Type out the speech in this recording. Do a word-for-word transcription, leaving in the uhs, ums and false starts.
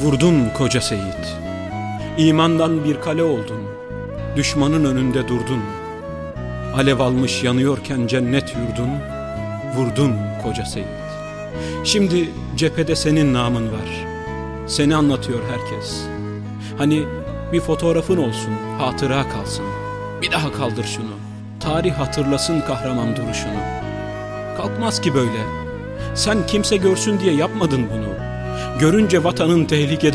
Vurdun koca Seyit, imandan bir kale oldun, düşmanın önünde durdun. Alev almış yanıyorken cennet yurdun, vurdun koca Seyit. Şimdi cephede senin namın var, seni anlatıyor herkes. Hani bir fotoğrafın olsun, hatıra kalsın. Bir daha kaldır şunu, tarih hatırlasın kahraman duruşunu. Kalkmaz ki böyle, sen kimse görsün diye yapmadın bunu. Görünce vatanın tehlikede